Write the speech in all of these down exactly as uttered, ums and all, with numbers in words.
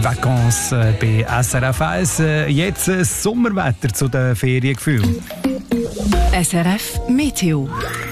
Vacances äh, bei S R F eins. Äh, jetzt äh, Sommerwetter zu den Feriengefühlen. S R F Meteo.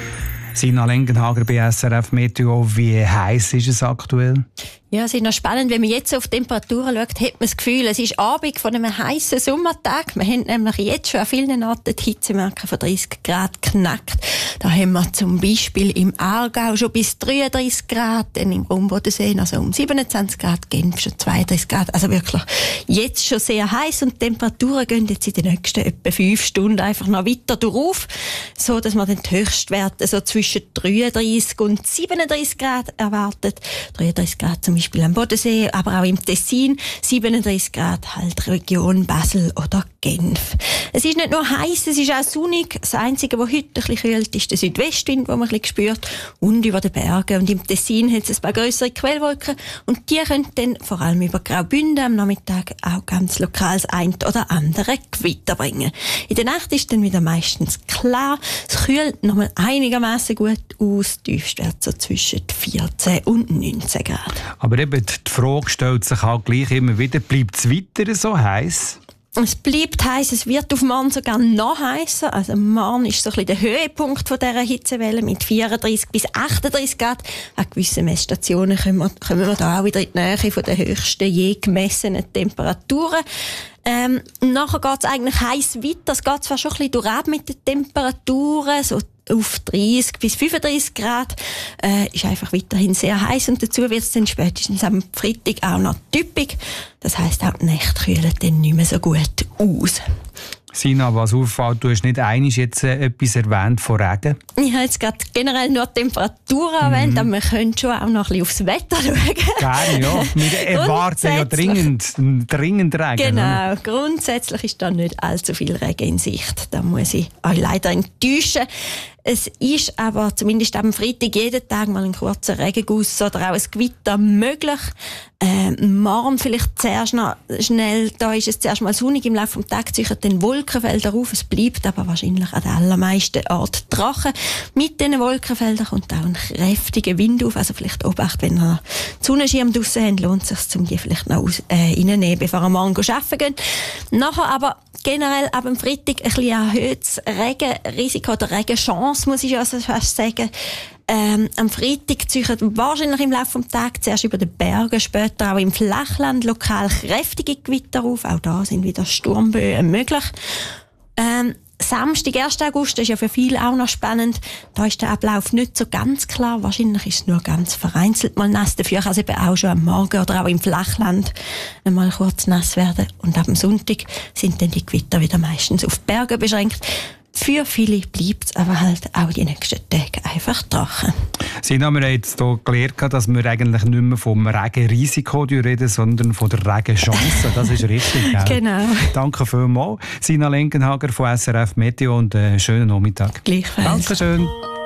Sina Lengenhager bei S R F Meteo. Wie heiß ist es aktuell? Ja, es ist noch spannend, wenn man jetzt auf die Temperaturen schaut, hat man das Gefühl, es ist Abend von einem heißen Sommertag. Wir haben nämlich jetzt schon an vielen Orten die Hitzemarke von dreißig Grad knackt. Da haben wir zum Beispiel im Aargau schon bis dreiunddreißig Grad, dann im Raumbodensee also um siebenundzwanzig Grad, Genf schon zweiunddreißig Grad. Also wirklich jetzt schon sehr heiß und die Temperaturen gehen jetzt in den nächsten etwa fünf Stunden einfach noch weiter drauf, so dass man dann die Höchstwerte so zwischen dreiunddreißig und siebenunddreißig Grad erwartet. dreiunddreißig Grad zum Beispiel am Bodensee, aber auch im Tessin, siebenunddreißig Grad halt Region Basel oder Genf. Es ist nicht nur heiß, es ist auch sonnig. Das Einzige, was heute ein bisschen kühlt, ist der Südwestwind, den man ein bisschen spürt, und über den Bergen. Und im Tessin hat es ein paar grössere Quellwolken und die können dann vor allem über Graubünden am Nachmittag auch ganz lokal das ein oder andere Gewitter bringen. In der Nacht ist dann wieder meistens klar. Es kühlt nochmal einigermaßen gut aus. Die Tiefstwerte so zwischen vierzehn und neunzehn Grad. Aber eben die Frage stellt sich halt gleich immer wieder, bleibt es weiter so heiß? Es bleibt heiß, es wird auf morgen sogar noch heißer. Also morgen ist so ein bisschen der Höhepunkt von dieser Hitzewelle mit vierunddreißig bis achtunddreißig Grad. An gewissen Messstationen kommen wir, kommen wir da auch wieder in die Nähe von den höchsten je gemessenen Temperaturen. Ähm, nachher geht es eigentlich heiß weiter. Es geht zwar schon ein bisschen durch mit den Temperaturen, so auf dreißig bis fünfunddreißig Grad, äh, ist einfach weiterhin sehr heiß und dazu wird es dann spätestens am Freitag auch noch typisch. Das heisst, auch die Nächte kühlen dann nicht mehr so gut aus. Sina, was auffällt, du hast nicht einmal jetzt äh, etwas erwähnt von Regen? Ich habe jetzt gerade generell nur die Temperatur erwähnt, mhm. aber wir können schon auch noch ein bisschen aufs Wetter schauen. Gerne, ja. Wir erwarten ja dringend, dringend Regen. Genau, oder? Grundsätzlich ist da nicht allzu viel Regen in Sicht. Da muss ich euch leider enttäuschen. Es ist aber zumindest am Freitag jeden Tag mal ein kurzer Regenguss oder auch ein Gewitter möglich. Ähm, morgen vielleicht zuerst noch schnell, da ist es zuerst mal sonnig, im Laufe des Tages ziehen den Wolkenfelder auf. Es bleibt aber wahrscheinlich an den allermeisten Orten trocken. Mit diesen Wolkenfeldern kommt auch ein kräftiger Wind auf. Also vielleicht Obacht, wenn ihr die Sonnenschirm draussen habt, lohnt es sich, um die vielleicht noch aus, äh, reinzunehmen, bevor ihr morgen arbeiten geht. Nachher aber generell ab dem Freitag ein bisschen erhöhtes Regenrisiko oder Regenchance, muss ich ja fast sagen. Ähm, am Freitag ziehen wahrscheinlich im Laufe des Tages zuerst über den Bergen, später auch im Flachland lokal kräftige Gewitter auf. Auch da sind wieder Sturmböen möglich. Ähm, Samstag, ersten August, das ist ja für viele auch noch spannend. Da ist der Ablauf nicht so ganz klar. Wahrscheinlich ist es nur ganz vereinzelt mal nass. Dafür kann es eben auch schon am Morgen oder auch im Flachland einmal kurz nass werden. Und ab dem Sonntag sind dann die Gewitter wieder meistens auf Berge beschränkt. Für viele bleibt es aber halt auch die nächsten Tage einfach trocken. Sina, wir haben jetzt hier gelernt, dass wir eigentlich nicht mehr vom Regenrisiko reden, sondern von der Regenchance. Das ist richtig, gell? Genau. Danke vielmals. Sina Lengenhager von S R F Meteo und einen schönen Nachmittag. Gleichfalls. Dankeschön.